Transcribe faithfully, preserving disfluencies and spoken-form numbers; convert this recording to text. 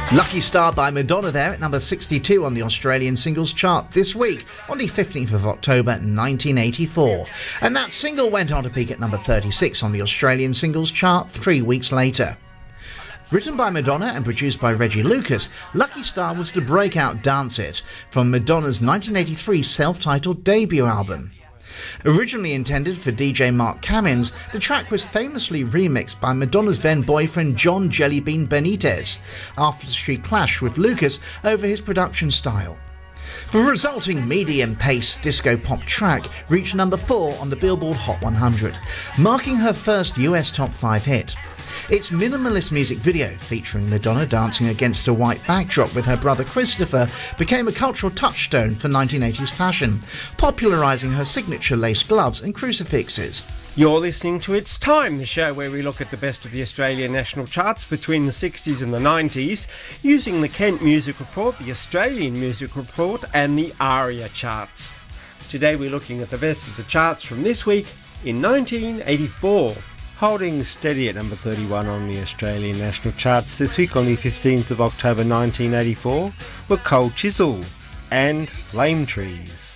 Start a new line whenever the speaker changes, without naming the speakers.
Lucky Star by Madonna there at number sixty-two on the Australian singles chart this week on the fifteenth of October nineteen eighty-four. And that single went on to peak at number thirty-six on the Australian singles chart three weeks later. Written by Madonna and produced by Reggie Lucas, Lucky Star was the breakout dance hit from Madonna's nineteen eighty-three self-titled debut album. Originally intended for D J Mark Cummins, the track was famously remixed by Madonna's then boyfriend John Jellybean Benitez after she clashed with Lucas over his production style. The resulting medium-paced disco pop track reached number four on the Billboard Hot one hundred, marking her first U S top five hit. Its minimalist music video, featuring Madonna dancing against a white backdrop with her brother Christopher, became a cultural touchstone for nineteen eighties fashion, popularising her signature lace gloves and crucifixes.
You're listening to It's Time, the show where we look at the best of the Australian national charts between the sixties and the nineties, using the Kent Music Report, the Australian Music Report and the ARIA charts. Today we're looking at the best of the charts from this week in nineteen eighty-four.
Holding steady at number thirty-one on the Australian national charts this week on the fifteenth of October nineteen eighty-four were Cold Chisel and Lame Trees.